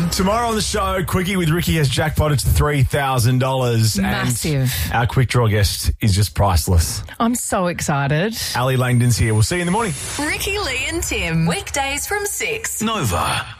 Tomorrow on the show, Quickie with Ricky has jackpotted to $3,000. Massive. And our quick draw guest is just priceless. I'm so excited. Ali Langdon's here. We'll see you in the morning. Ricky, Lee and Tim. Weekdays from 6. Nova.